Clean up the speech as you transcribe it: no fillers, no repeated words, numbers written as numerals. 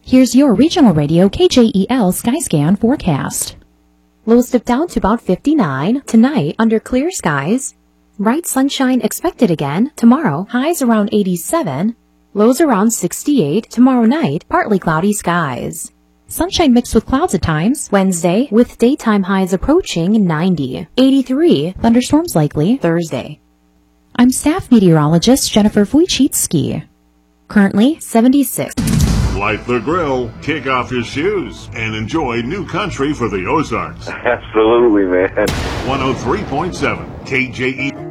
Here's your regional radio KJEL Skyscan forecast. Lows dip down to about 59 tonight under clear skies. Bright sunshine expected again tomorrow, highs around 87. Lows around 68 tomorrow night, partly cloudy skies. Sunshine mixed with clouds at times Wednesday with daytime highs approaching 90. 83, thunderstorms likely Thursday. I'm staff meteorologist Jennifer Wojcicki. Currently 76. Light the grill, kick off your shoes, and enjoy new country for the Ozarks. Absolutely, man. 103.7 KJE.